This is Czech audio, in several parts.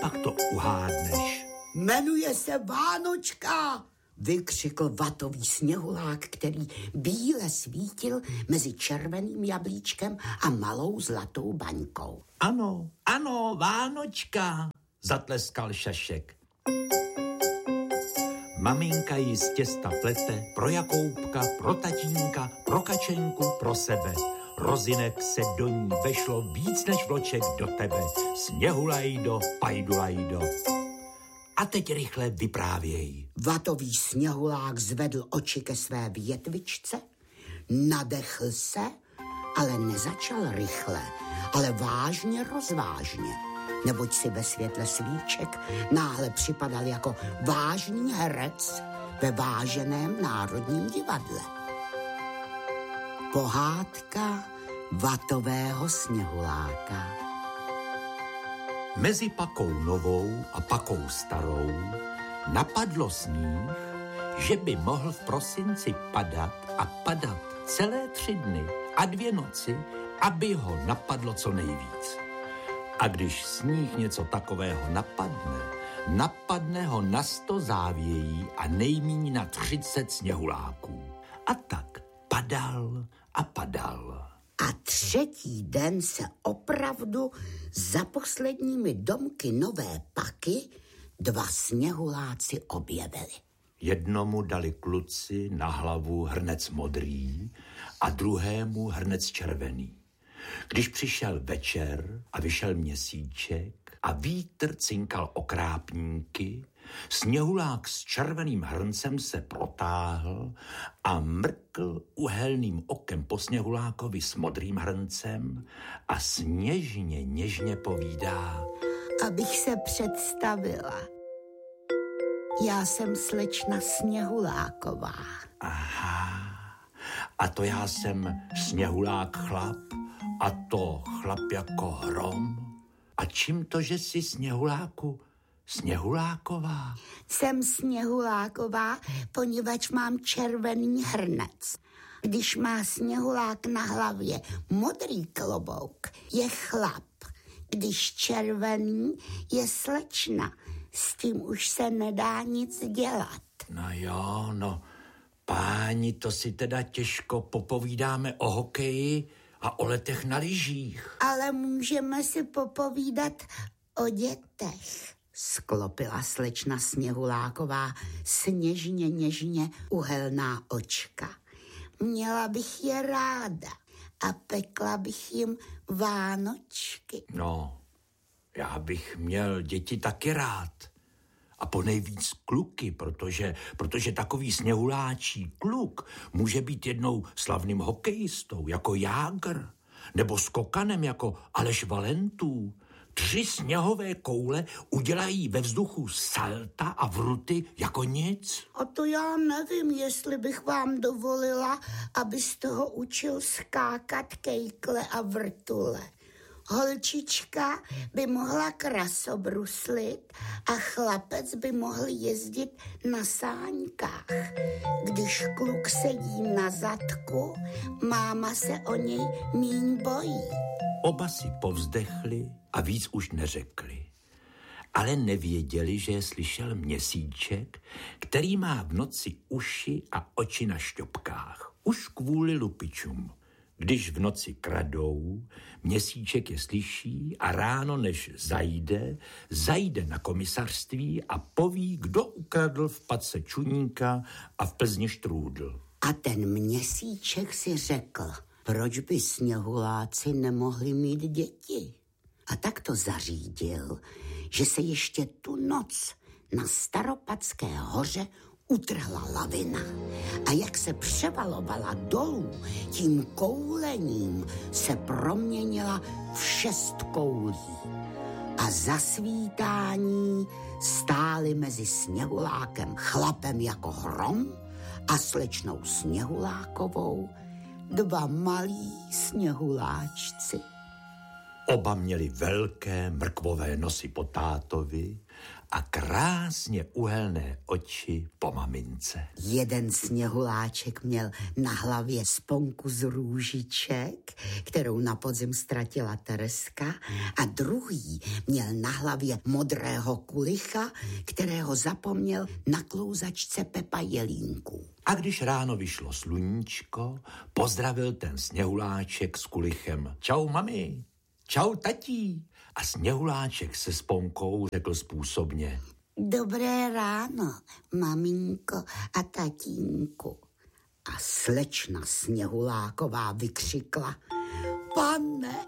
pak to uhádneš. Jmenuje se Vánočka, vykřikl vatový sněhulák, který bíle svítil mezi červeným jablíčkem a malou zlatou baňkou. Ano, Vánočka, zatleskal Šašek. Maminka ji z těsta plete pro Jakoubka, pro tatínka, pro Kačenku, pro sebe. Rozinek se do ní vešlo víc než vloček do tebe. Sněhulajdo, pajdulajdo. A teď rychle vyprávěj. Vatový sněhulák zvedl oči ke své větvičce, nadechl se, ale nezačal rychle, ale vážně rozvážně, neboť si ve světle svíček náhle připadal jako vážný herec ve váženém Národním divadle. Pohádka vatového sněhuláka. Mezi pakou novou a pakou starou napadlo sníh, že by mohl v prosinci padat a padat celé 3 dny a 2 noci, aby ho napadlo co nejvíc. A když sníh něco takového napadne ho na 100 závějí a nejmíň na 30 sněhuláků. A tak padal a padal. A 3. den se opravdu za posledními domky nové paky 2 sněhuláci objevili. Jednomu dali kluci na hlavu hrnec modrý a druhému hrnec červený. Když přišel večer a vyšel měsíček a vítr cinkal okrápníky, sněhulák s červeným hrncem se protáhl a mrkl uhelným okem po sněhulákovi s modrým hrncem a něžně povídá. Abych se představila. Já jsem slečna Sněhuláková. Aha, a to já jsem sněhulák chlap, a to chlap jako hrom. A čím to, že jsi Sněhuláková? Jsem Sněhuláková, poněvadž mám červený hrnec. Když má sněhulák na hlavě modrý klobouk, je chlap. Když červený, je slečna. S tím už se nedá nic dělat. No jo, páni, to si teda těžko popovídáme o hokeji a o letech na lyžích. Ale můžeme si popovídat o dětech, sklopila slečna Sněhuláková něžně uhelná očka. Měla bych je ráda a pekla bych jim vánočky. No, já bych měl děti taky rád. A ponejvíc kluky, protože takový sněhuláčí kluk může být jednou slavným hokejistou jako Jágr, nebo skokanem jako Aleš Valentů. 3 sněhové koule udělají ve vzduchu salta a vruty jako nic. A to já nevím, jestli bych vám dovolila, abyste ho učil skákat kejkle a vrtule. Holčička by mohla krasobruslit a chlapec by mohl jezdit na sáňkách. Když kluk sedí na zadku, máma se o něj míň bojí. Oba si povzdechli a víc už neřekli. Ale nevěděli, že je slyšel měsíček, který má v noci uši a oči na šťopkách. Už kvůli lupičům. Když v noci kradou, měsíček je slyší a ráno, než zajde na komisařství a poví, kdo ukradl v Patce čuníka a v Plzni štrůdl. A ten měsíček si řekl, proč by sněhuláci nemohli mít děti? A tak to zařídil, že se ještě tu noc na Staropatské hoře utrhla lavina a jak se převalovala dolů, tím koulením se proměnila v 6 koulí. A za svítání stáli mezi sněhulákem chlapem jako hrom a slečnou Sněhulákovou 2 malí sněhuláčci. Oba měli velké mrkvové nosy po tátovi a krásně uhelné oči po mamince. Jeden sněhuláček měl na hlavě sponku z růžiček, kterou na podzim ztratila Tereska, a druhý měl na hlavě modrého kulicha, kterého zapomněl na klouzačce Pepa Jelínku. A když ráno vyšlo sluníčko, pozdravil ten sněhuláček s kulichem: Čau, mami, čau, tatí. A sněhuláček se sponkou řekl způsobně: Dobré ráno, maminko a tatínku. A slečna Sněhuláková vykřikla: Pane,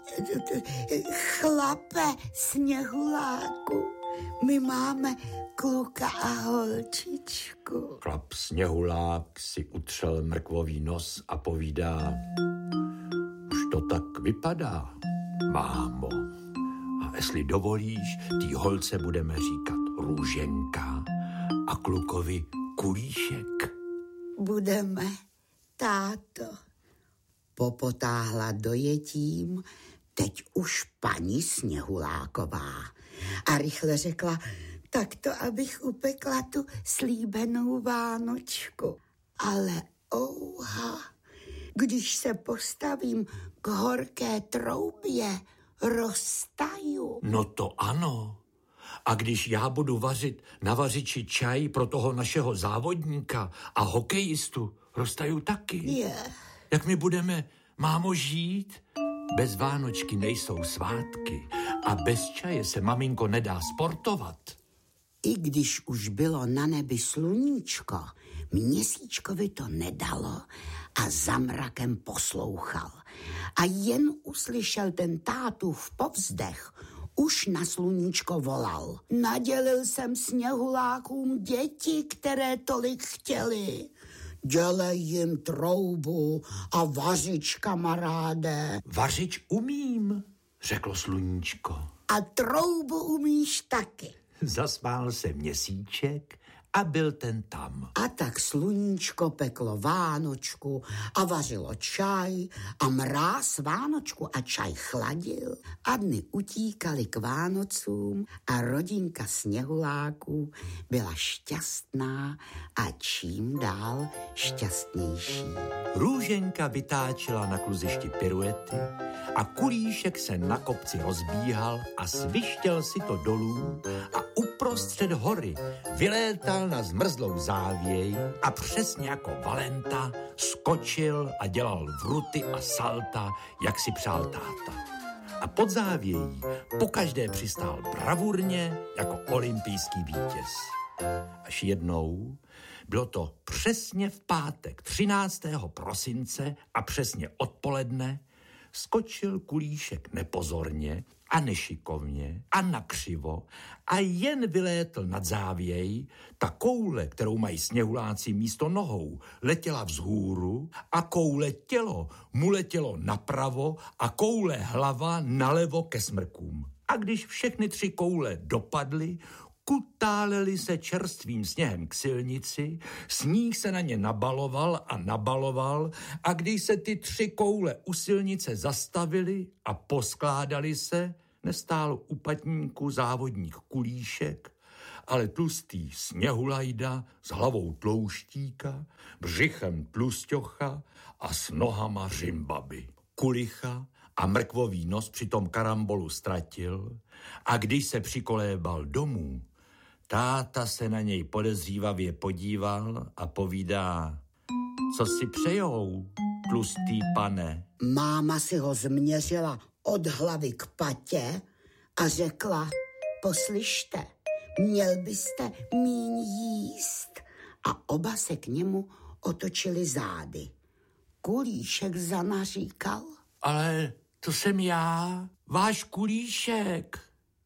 chlape Sněhuláku, my máme kluka a holčičku. Chlap Sněhulák si utřel mrkvový nos a povídá: Už to tak vypadá, mámo. A jestli dovolíš, tý holce budeme říkat Růženka a klukovi Kulíšek. Budeme, táto. Popotáhla dojetím teď už paní Sněhuláková a rychle řekla: Tak to, abych upekla tu slíbenou vánočku. Ale ouha, když se postavím k horké troubě, roztaju. No to ano. A když já budu vařit na vařiči čaj pro toho našeho závodníka a hokejistu, roztaju taky. Jak my budeme, mámo, žít? Bez Vánočky nejsou svátky a bez čaje se, maminko, nedá sportovat. I když už bylo na nebi sluníčko, Měsíčkovi to nedalo a za mrakem poslouchal. A jen uslyšel ten tátův povzdech, už na sluníčko volal: Nadělil jsem Sněhulákům děti, které tolik chtěli. Dělej jim troubu a vařič, kamaráde. Vařič umím, řeklo sluníčko. A troubu umíš taky. Zasmál se Měsíček a byl ten tam. A tak sluníčko peklo vánočku a vařilo čaj a mráz vánočku a čaj chladil a dny utíkaly k Vánocům a rodinka Sněhuláků byla šťastná a čím dál šťastnější. Růženka vytáčela na kluzišti piruety a Kulíšek se na kopci rozbíhal a svištěl si to dolů a uprostřed hory vylétal na zmrzlou závěj a přesně jako Valenta skočil a dělal vruty a salta, jak si přál táta. A pod závějí pokaždé přistál bravurně jako olympijský vítěz. Až jednou, bylo to přesně v pátek 13. prosince a přesně odpoledne, skočil Kulíšek nepozorně a nešikovně a nakřivo a jen vylétl nad závěj. Ta koule, kterou mají Sněhuláci místo nohou, letěla vzhůru a koule tělo mu letělo napravo a koule hlava nalevo ke smrkům. A když všechny 3 koule dopadly, kutáleli se čerstvým sněhem k silnici, sníh se na ně nabaloval a když se ty 3 koule u silnice zastavily a poskládali se, nestál u patníku závodník Kulíšek, ale tlustý Sněhulajda s hlavou tlouštíka, břichem tlusťocha a s nohama řimbaby. Kulicha a mrkvový nos při tom karambolu ztratil a když se přikolébal domů, táta se na něj podezřívavě podíval a povídá: Co si přejou, tlustý pane? Máma si ho změřila od hlavy k patě a řekla: Poslyšte, měl byste míň jíst. A oba se k němu otočili zády. Kulíšek zanaříkal: Ale to jsem já, váš Kulíšek.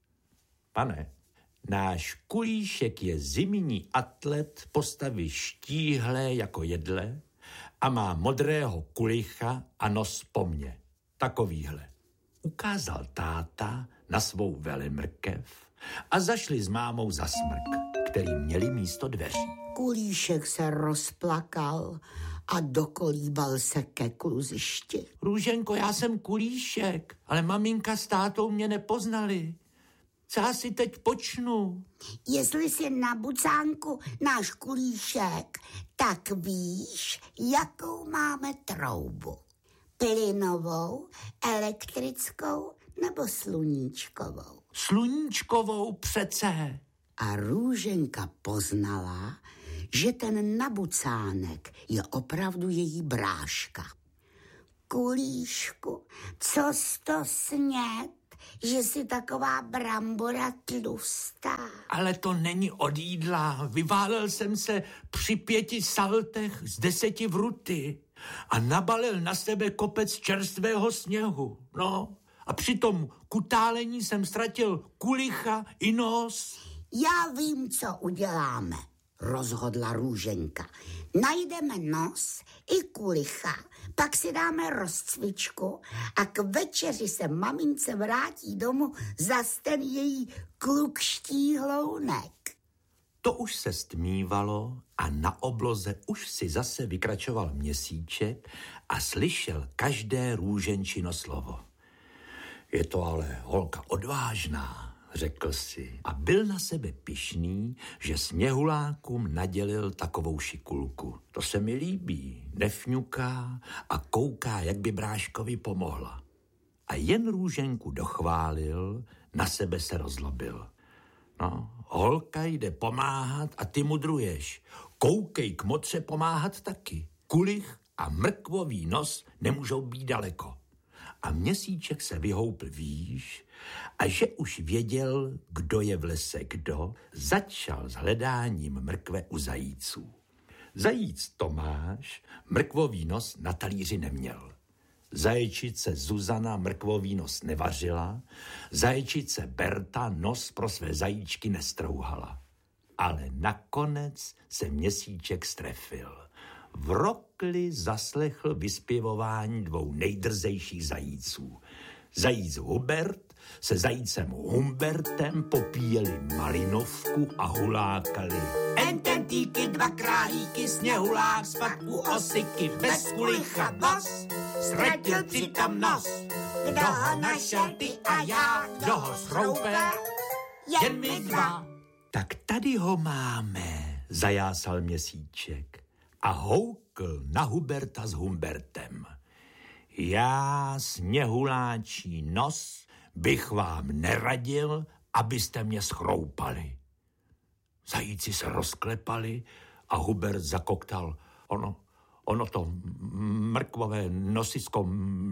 Pane, náš Kulíšek je zimní atlet postavy štíhlé jako jedle a má modrého kulicha a nos po mně. Takovýhle. Ukázal táta na svou velemrkev a zašli s mámou za smrk, který měli místo dveří. Kulíšek se rozplakal a dokolíbal se ke kluzišti. Růženko, já jsem Kulíšek, ale maminka s tátou mě nepoznali. Co já si teď počnu? Jestli jsi na bucánku náš Kulíšek, tak víš, jakou máme troubu. Plynovou, elektrickou nebo sluníčkovou? Sluníčkovou přece. A Růženka poznala, že ten nabucánek je opravdu její bráška. Kulíšku, co jsi to sněd, že jsi taková brambora tlustá? Ale to není od jídla. Vyválel jsem se při 5 saltech z 10 vruty a nabalil na sebe kopec čerstvého sněhu. No, a při tom kutálení jsem ztratil kulicha i nos. Já vím, co uděláme, rozhodla Růženka. Najdeme nos i kulicha, pak si dáme rozcvičku a k večeři se mamince vrátí domů zas ten její klukští hlounek. To už se stmívalo a na obloze už si zase vykračoval Měsíček a slyšel každé Růženčino slovo. Je to ale holka odvážná, řekl si, a byl na sebe pyšný, že sněhulákům nadělil takovou šikulku. To se mi líbí, nefňuká a kouká, jak by bráškovi pomohla. A jen Růženku dochválil, na sebe se rozlobil. No, holka jde pomáhat a ty mudruješ. Koukej k motře pomáhat taky. Kulich a mrkvový nos nemůžou být daleko. A Měsíček se vyhoupl výš a že už věděl, kdo je v lese kdo, začal s hledáním mrkve u zajíců. Zajíc Tomáš mrkvový nos na talíři neměl. Zaječnice Zuzana mrkvový nos nevařila, zaječnice Berta nos pro své zajíčky nestrouhala. Ale nakonec se Měsíček strefil. V rokli zaslechl vyspěvování 2 nejdrzejších zajíců. Zajíc Hubert se zajícem Humbertem popíjeli malinovku a hulákali. Ententíky, 2 králíky, sněhulák spadl u osiky, bez kulicha voz, ztratil přitom nos. Kdo ho našel, ty a já, Kdo ho schroupe, jen my 2. Tak tady ho máme, zajásal Měsíček a houkl na Huberta s Humbertem. Já, sněhuláčí nos, bych vám neradil, abyste mě schroupali. Zajíci se rozklepali a Hubert zakoktal. Ono to mrkvové nosisko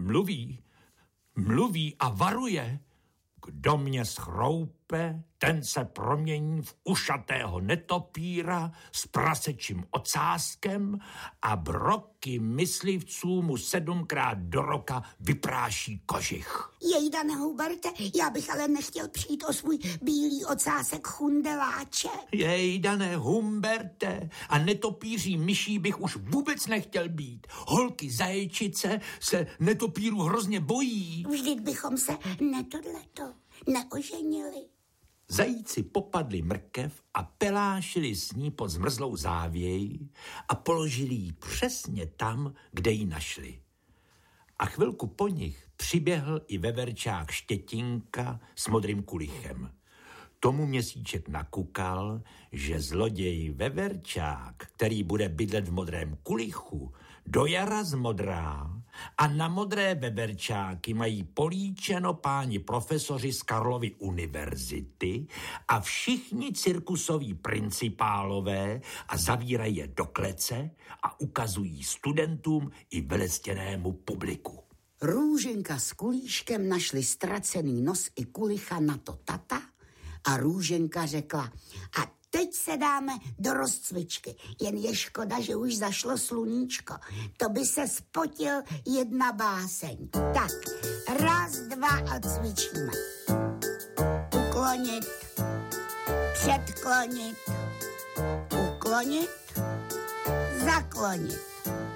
mluví a varuje. Kdo mě schroupe, ten se promění v ušatého netopíra s prasečím ocáskem a broky myslivců mu 7krát do roka vypráší kožich. Jejdane Huberte, já bych ale nechtěl přijít o svůj bílý ocásek chundeláče. Jejdane Humberte, a netopíří myší bych už vůbec nechtěl být. Holky zaječnice se netopíru hrozně bojí. Vždyť bychom se neoženili. Zajíci popadli mrkev a pelášili s ní pod zmrzlou závěj a položili ji přesně tam, kde ji našli. A chvilku po nich přiběhl i veverčák Štětinka s modrým kulichem. Tomu Měsíček nakukal, že zloděj veverčák, který bude bydlet v modrém kulichu, do jara zmodrá a na modré veverčáky mají políčeno páni profesoři z Karlovy univerzity a všichni cirkusoví principálové a zavírají je do klece a ukazují studentům i velectěnému publiku. Růženka s Kulíškem našli ztracený nos i kulicha na to tata a Růženka řekla: a teď se dáme do rozcvičky. Jen je škoda, že už zašlo sluníčko. To by se spotil jedna báseň. Tak, 1, 2 a cvičíme. Uklonit, předklonit, uklonit, zaklonit.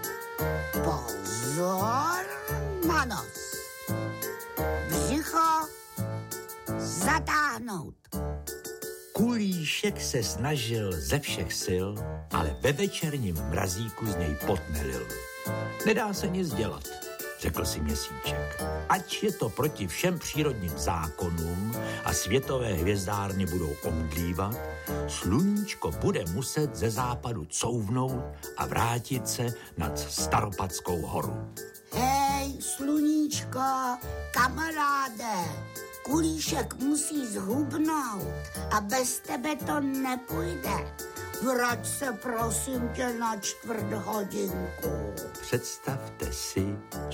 Pozor na nos. Břicho zatáhnout. Kulíšek se snažil ze všech sil, ale ve večerním mrazíku z něj pot nelil. Nedá se nic dělat, řekl si Měsíček. Ať je to proti všem přírodním zákonům a světové hvězdárny budou omdlívat, sluníčko bude muset ze západu couvnout a vrátit se nad Staropadskou horu. Hej, sluníčko, kamaráde, Kulíšek musí zhubnout a bez tebe to nepůjde. Vrať se, prosím tě, na 1/4 hodiny. Představte si,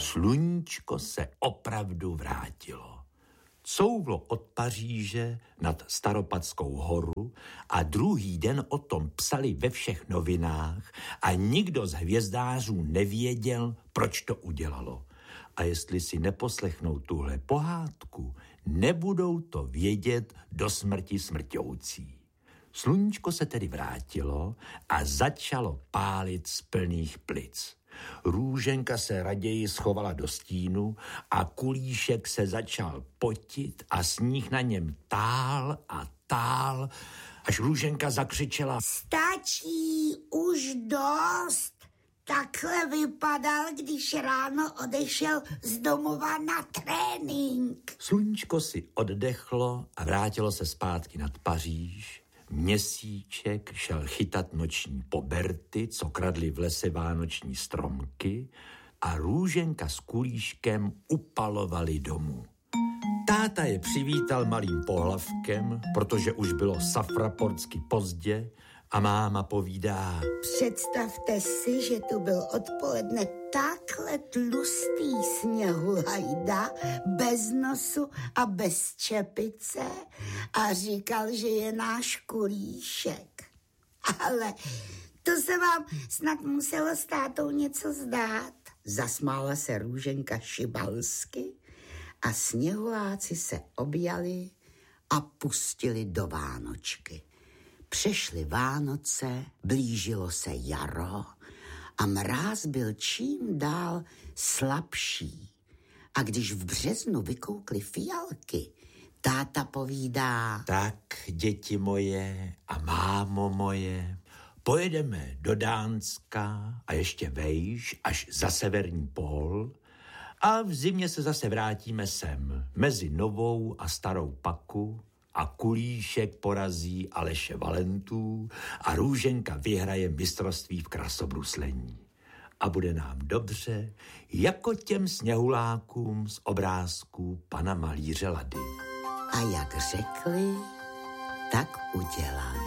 sluníčko se opravdu vrátilo. Couvlo od Paříže nad Staropadskou horu a druhý den o tom psali ve všech novinách a nikdo z hvězdářů nevěděl, proč to udělalo. A jestli si neposlechnou tuhle pohádku, nebudou to vědět do smrti smrťoucí. Sluníčko se tedy vrátilo a začalo pálit z plných plic. Růženka se raději schovala do stínu a Kulíšek se začal potit a sníh na něm tál a tál, až Růženka zakřičela: Stačí, už dost. Takhle vypadal, když ráno odešel z domova na trénink. Sluníčko si oddechlo a vrátilo se zpátky nad Paříž. Měsíček šel chytat noční poberty, co kradli v lese vánoční stromky, a Růženka s Kulíškem upalovali domů. Táta je přivítal malým pohlavkem, protože už bylo safraportsky pozdě, a máma povídá: Představte si, že tu byl odpoledne takhle tlustý sněhulajda, bez nosu a bez čepice, a říkal, že je náš Kulíšek. Ale to se vám snad muselo s tátou něco zdát. Zasmála se Růženka šibalsky a sněhuláci se objali a pustili do Vánočky. Přešly Vánoce, blížilo se jaro a mráz byl čím dál slabší. A když v březnu vykoukly fialky, táta povídá: Tak, děti moje a mámo moje, pojedeme do Dánska a ještě vejš až za severní pól a v zimě se zase vrátíme sem, mezi Novou a Starou Paku, a Kulíšek porazí Aleše Valentů a Růženka vyhraje mistrovství v krasobruslení. A bude nám dobře, jako těm sněhulákům z obrázků pana malíře Lady. A jak řekli, tak udělali.